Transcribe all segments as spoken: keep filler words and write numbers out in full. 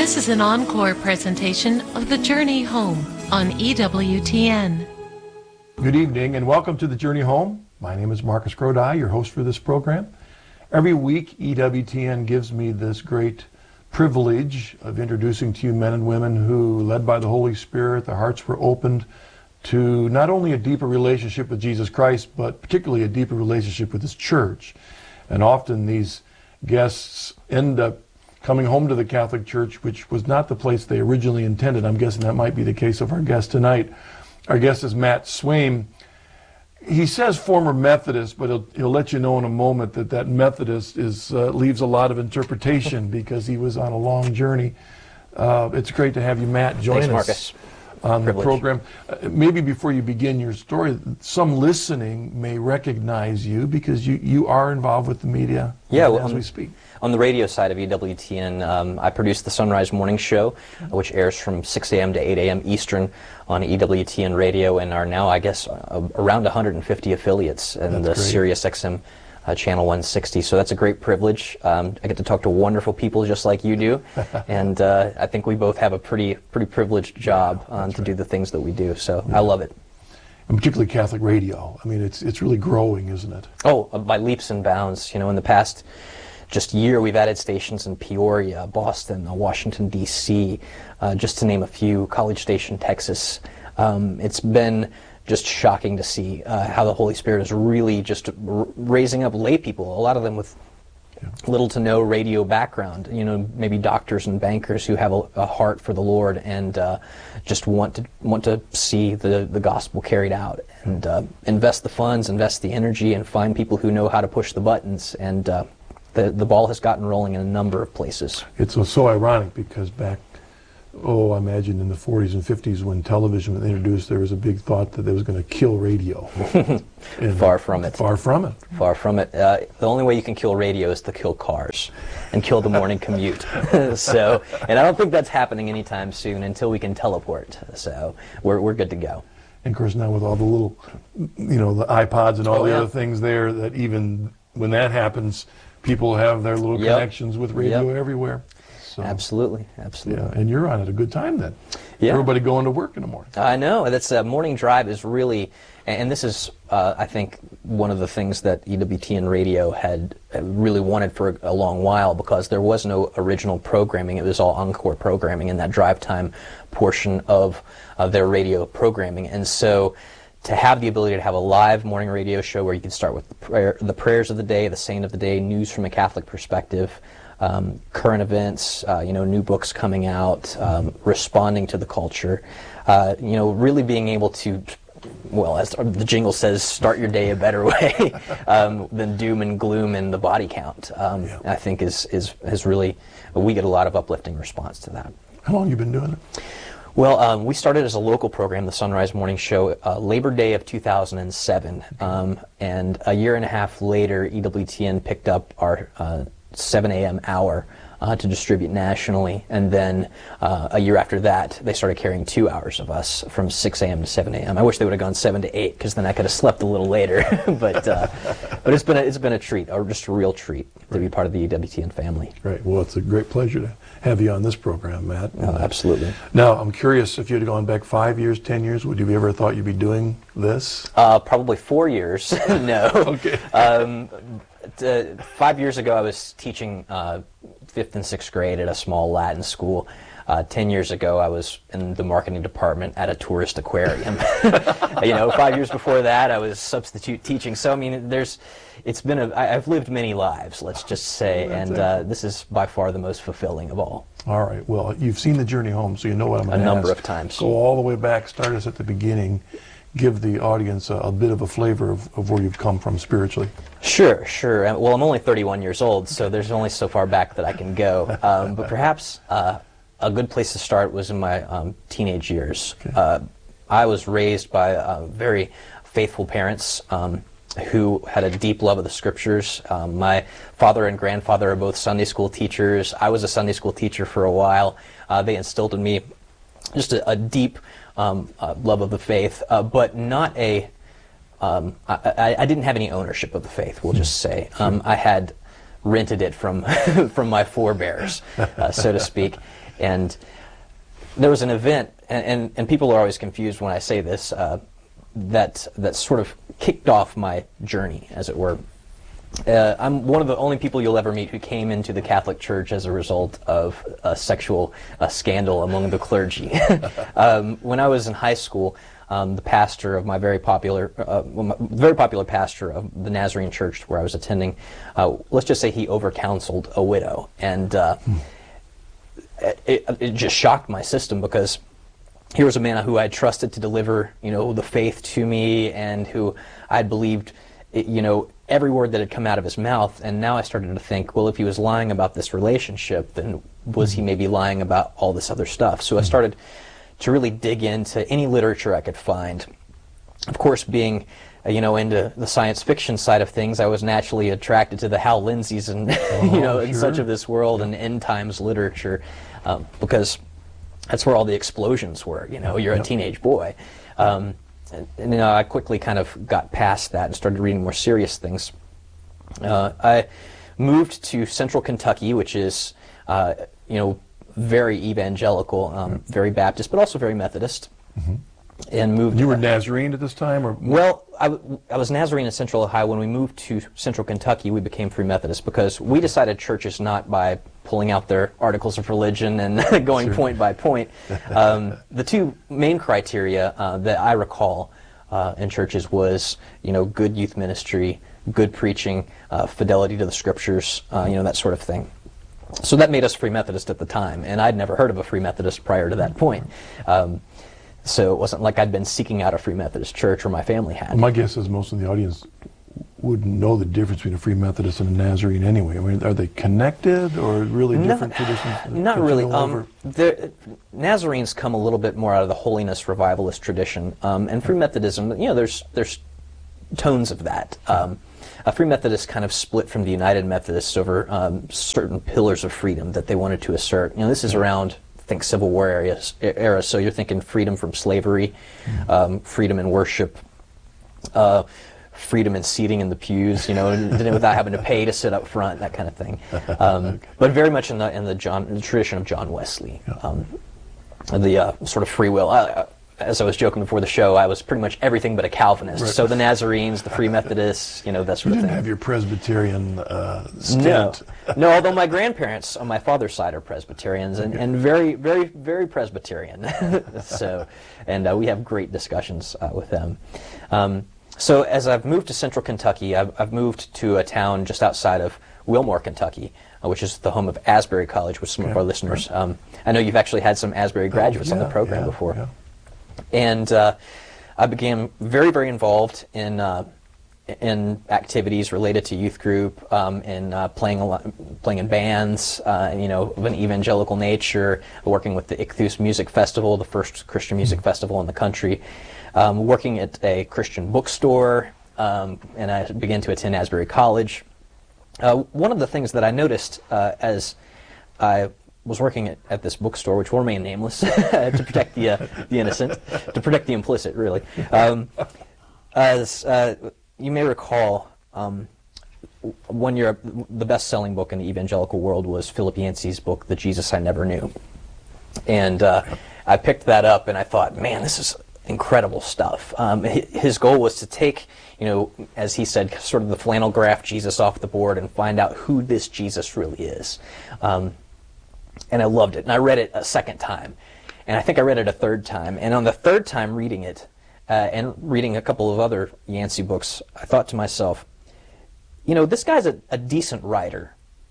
This is an encore presentation of The Journey Home on E W T N. Good evening and welcome to The Journey Home. My name is Marcus Grodi, your host for this program. Every week, E W T N gives me this great privilege of introducing to you men and women who, led by the Holy Spirit, their hearts were opened to not only a deeper relationship with Jesus Christ, but particularly a deeper relationship with His church. And often these guests end up coming home to the Catholic Church, which was not the place they originally intended. I'm guessing that might be the case of our guest tonight. Our guest is Matt Swaim. He says former Methodist, but he'll, he'll let you know in a moment that that Methodist is uh, leaves a lot of interpretation because he was on a long journey. Uh, it's great to have you, Matt, join Thanks, us Marcus. on Privilege. the program. Uh, maybe before you begin your story, some listening may recognize you because you, you are involved with the media yeah, as well, um, we speak. On the radio side of E W T N, um, I produce the Sunrise Morning Show, uh, which airs from six a.m. to eight a.m. Eastern on E W T N Radio, and are now, I guess, uh, around one hundred fifty affiliates in That's the great. Sirius X M uh, Channel one sixty. So that's a great privilege. Um, I get to talk to wonderful people just like you do, and uh, I think we both have a pretty pretty privileged job um, to right. do the things that we do. So Yeah. I love it. And particularly Catholic radio. I mean, it's it's really growing, isn't it? Oh, uh, by leaps and bounds. You know, in the past just year, we've added stations in Peoria, Boston, uh, Washington, D C, uh, just to name a few, College Station, Texas. Um, it's been just shocking to see uh, how the Holy Spirit is really just r- raising up lay people, a lot of them with Yeah. little to no radio background, you know, maybe doctors and bankers who have a, a heart for the Lord and uh, just want to want to see the, the gospel carried out and uh, invest the funds, invest the energy, and find people who know how to push the buttons. And uh, the the ball has gotten rolling in a number of places. It's so, so ironic because back, oh, I imagine in the forties and fifties when television was introduced, there was a big thought that it was going to kill radio. And Far from it. Far from it. Far from it. Uh, the only way you can kill radio is to kill cars and kill the morning commute. So, and I don't think that's happening anytime soon until we can teleport. So we're we're good to go. And of course now with all the little, you know, the iPods and all Oh, the yeah. other things there, that even when that happens, people have their little Yep. connections with radio Yep. everywhere. So, Absolutely, absolutely. yeah, and you're on at a good time then. Yeah. Everybody going to work in the morning. I know. That's uh, morning drive is really, and this is, uh, I think, one of the things that E W T N Radio had uh, really wanted for a long while, because there was no original programming. It was all encore programming in that drive time portion of uh, their radio programming. And so to have the ability to have a live morning radio show where you can start with the, prayer, the prayers of the day, the saint of the day, news from a Catholic perspective, Um, current events, uh, you know, new books coming out, um, responding to the culture, uh, you know, really being able to, well, as the jingle says, start your day a better way um, than doom and gloom and the body count. Um, Yeah. I think is is has really, we get a lot of uplifting response to that. How long have you been doing it? Well, um, we started as a local program, the Sunrise Morning Show, uh, Labor Day of two thousand seven, um, and a year and a half later, E W T N picked up our uh, seven a.m. hour uh, to distribute nationally, and then uh, a year after that, they started carrying two hours of us from six a.m. to seven a.m. I wish they would have gone seven to eight, because then I could have slept a little later. but uh, but it's been a, it's been a treat, or just a real treat, to be part of the E W T N family. Right. Well, it's a great pleasure to have you on this program, Matt. Oh, absolutely. Now, I'm curious, if you had gone back five years, ten years, would you have ever thought you'd be doing this? Uh, probably four years. No. Okay. Um, t- five years ago, I was teaching uh, fifth and sixth grade at a small Latin school. Uh, ten years ago, I was in the marketing department at a tourist aquarium. You know, five years before that, I was substitute teaching. So, I mean, there's, it's been a, I, I've lived many lives, let's just say, That's and uh, this is by far the most fulfilling of all. All right. Well, you've seen The Journey Home, so you know what I'm going A to ask. number of times. Go all the way back, start us at the beginning, give the audience a, a bit of a flavor of, of where you've come from spiritually. Sure, sure. Uh, Well, I'm only thirty-one years old, so there's only so far back that I can go. Um, but perhaps uh, a good place to start was in my um, teenage years. Okay. Uh, I was raised by uh, very faithful parents um, who had a deep love of the Scriptures. Um, my father and grandfather are both Sunday school teachers. I was a Sunday school teacher for a while. Uh, they instilled in me just a, a deep um, uh, love of the faith, uh, but not a Um, I, I, I didn't have any ownership of the faith, we'll just say. Um, I had rented it from from my forebears, uh, so to speak. And there was an event, and, and, and people are always confused when I say this, uh, that, that sort of kicked off my journey, as it were. Uh, I'm one of the only people you'll ever meet who came into the Catholic Church as a result of a sexual uh, scandal among the clergy. um, when I was in high school, um, the pastor of my very popular, uh, well, my very popular pastor of the Nazarene Church where I was attending, uh, let's just say he over-counseled a widow, and uh, hmm. it, it just shocked my system, because here was a man who I had trusted to deliver, you know, the faith to me, and who I had believed, you know, every word that had come out of his mouth. And now I started to think, well, if he was lying about this relationship, then was he maybe lying about all this other stuff? So I started to really dig into any literature I could find. Of course, being, uh, you know, into the science fiction side of things, I was naturally attracted to the Hal Lindsays and, oh, you know, sure. and such of this world, and end times literature, um, because that's where all the explosions were. You know, you're yep. a teenage boy. Um, And, and you know, I quickly kind of got past that and started reading more serious things. Uh, I moved to Central Kentucky, which is, uh, you know, very evangelical, um, mm-hmm. very Baptist, but also very Methodist. Mm-hmm. And moved. You were Nazarene at this time, or? Well, I, w I was Nazarene in Central Ohio. When we moved to Central Kentucky, we became Free Methodist, because we decided churches not by pulling out their articles of religion and going sure. point by point. Um, the two main criteria uh, that I recall uh, in churches was, you know, good youth ministry, good preaching, uh, fidelity to the scriptures, uh, you know, that sort of thing. So that made us Free Methodist at the time, and I'd never heard of a Free Methodist prior to that point. Um, So it wasn't like I'd been seeking out a Free Methodist church, or my family had. Well, my guess is most of the audience wouldn't know the difference between a Free Methodist and a Nazarene anyway. I mean, are they connected, or really different no, traditions? Not really. Um, Nazarenes come a little bit more out of the holiness revivalist tradition, um, and Free Methodism, you know, there's there's tones of that. Um, a Free Methodist kind of split from the United Methodists over um, certain pillars of freedom that they wanted to assert. You know, this is around, think, Civil War areas, era, so you're thinking freedom from slavery, mm-hmm. um, freedom in worship, uh, freedom in seating in the pews, you know, without having to pay to sit up front, that kind of thing. Um, okay. But very much in the in the John in the tradition of John Wesley, yeah. um, the uh, sort of free will. I, as I was joking before the show, I was pretty much everything but a Calvinist. Right. So the Nazarenes, the Free Methodists, you know, that sort you of thing. You didn't have your Presbyterian uh, stint. No. no, although my grandparents on my father's side are Presbyterians, and, okay. and very, very, very Presbyterian. So, and uh, we have great discussions uh, with them. Um, so as I've moved to Central Kentucky, I've, I've moved to a town just outside of Wilmore, Kentucky, uh, which is the home of Asbury College, which some okay. of our listeners, right. um, I know you've actually had some Asbury graduates oh, yeah, on the program yeah, before. Yeah. And uh, I became very, very involved in uh, in activities related to youth group, um, and uh, playing a lot, playing in bands, uh, you know, of an evangelical nature. Working with the Ichthus Music Festival, the first Christian music festival in the country. Um, working at a Christian bookstore, um, and I began to attend Asbury College. Uh, one of the things that I noticed uh, as I was working at, at this bookstore, which will remain nameless, to protect the uh, the innocent, to protect the implicit, really. Um, as uh, you may recall, um, one year the best-selling book in the evangelical world was Philip Yancey's book, The Jesus I Never Knew. And uh, I picked that up, and I thought, man, this is incredible stuff. Um, his goal was to take, you know, as he said, sort of the flannel graph Jesus off the board and find out who this Jesus really is. Um, And I loved it. And I read it a second time. And I think I read it a third time. And on the third time reading it, uh, and reading a couple of other Yancey books, I thought to myself, you know, this guy's a, a decent writer,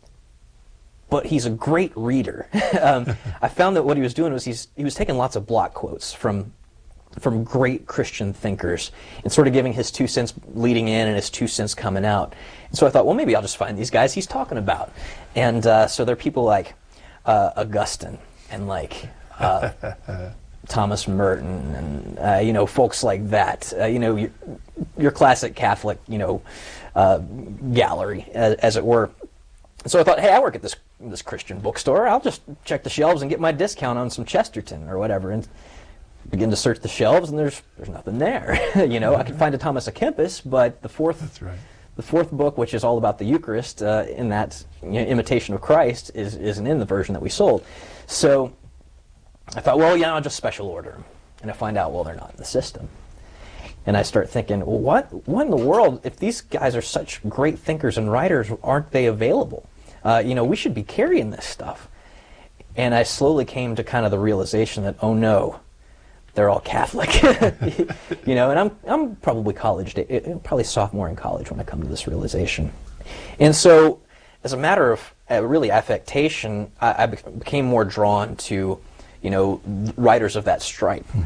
but he's a great reader. um, I found that what he was doing was he's, he was taking lots of block quotes from from great Christian thinkers and sort of giving his two cents leading in and his two cents coming out. And so I thought, well, maybe I'll just find these guys he's talking about. And uh, so there are people like Uh, Augustine and like uh, Thomas Merton and uh, you know, folks like that. Uh, you know, your, your classic Catholic, you know, uh, gallery, as, as it were. So I thought, hey, I work at this this Christian bookstore. I'll just check the shelves and get my discount on some Chesterton or whatever, and begin to search the shelves, and there's there's nothing there. You know, I could find a Thomas à Kempis, but the fourth That's right. the fourth book, which is all about the Eucharist, uh, in that you know, imitation of Christ, is, isn't in the version that we sold. So I thought, well, yeah, I'll just special order them. And I find out, well, they're not in the system. And I start thinking, well, what, what in the world, if these guys are such great thinkers and writers, aren't they available? Uh, you know, we should be carrying this stuff. And I slowly came to kind of the realization that, oh no, they're all Catholic. You know, and I'm I'm probably college, probably sophomore in college when I come to this realization. And so, as a matter of uh, really affectation, I, I became more drawn to, you know, writers of that stripe. Hmm.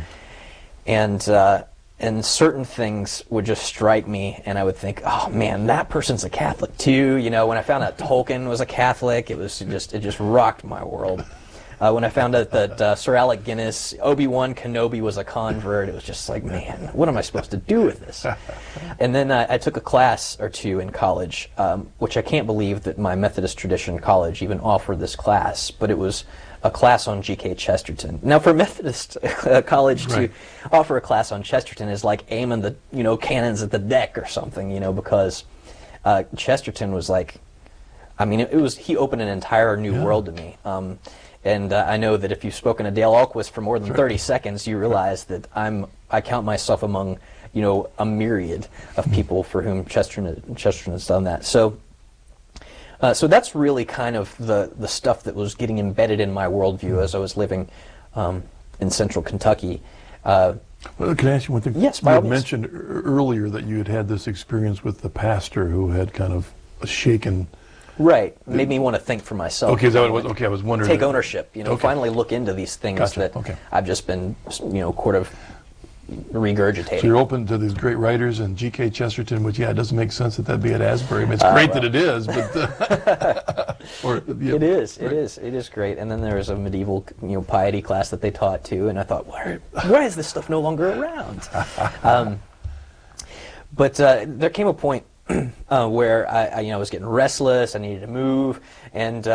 And uh, and certain things would just strike me, and I would think, oh man, that person's a Catholic too. You know, when I found out Tolkien was a Catholic, it was just it just rocked my world. Uh, when I found out that uh, Sir Alec Guinness, Obi-Wan Kenobi was a convert, it was just like, man, what am I supposed to do with this? And then uh, I took a class or two in college, um, which I can't believe that my Methodist tradition college even offered this class, but it was a class on G K Chesterton. Now, for Methodist uh, college right. to offer a class on Chesterton is like aiming the you know cannons at the deck or something, you know, because uh, Chesterton was like, I mean, it, it was he opened an entire new yeah. world to me. Um, And uh, I know that if you've spoken to Dale Ahlquist for more than thirty seconds, you realize that I'm I count myself among you know a myriad of people for whom Chesterton Chesterton has done that. So, uh, so that's really kind of the the stuff that was getting embedded in my worldview as I was living um, in Central Kentucky. Uh, well, can I ask you one thing? Yes, you had mentioned earlier that you had had this experience with the pastor who had kind of shaken. Right, made me want to think for myself. Okay, is that what it was? Okay, I was wondering. Take ownership, you know, okay. Finally look into these things gotcha. that okay. I've just been, you know, sort of regurgitating. So you're open to these great writers and G K Chesterton, which, yeah, it doesn't make sense that that'd be at Asbury. I mean, it's great uh, well. that it is, but... Uh, or, yeah, it is, right. it is, it is great. And then there was a medieval, you know, piety class that they taught, too, and I thought, why, why is this stuff no longer around? um, but uh, there came a point Uh, where I, I, you know, was getting restless. I needed to move, and uh,